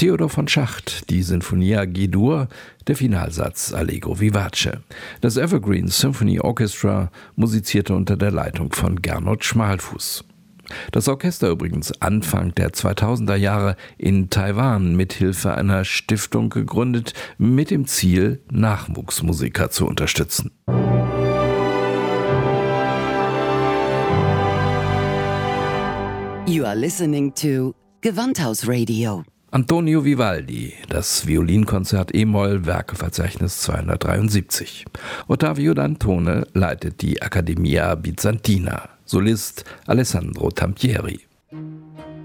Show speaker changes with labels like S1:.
S1: Theodor von Schacht, die Sinfonia G-Dur, der Finalsatz Allegro vivace. Das Evergreen Symphony Orchestra musizierte unter der Leitung von Gernot Schmalfuß. Das Orchester übrigens Anfang der 2000er Jahre in Taiwan mit Hilfe einer Stiftung gegründet, mit dem Ziel, Nachwuchsmusiker zu unterstützen.
S2: You are listening to Gewandhaus-Radio.
S1: Antonio Vivaldi, das Violinkonzert E-Moll, Werkeverzeichnis 273. Ottavio Dantone leitet die Accademia Bizantina, Solist Alessandro Tampieri.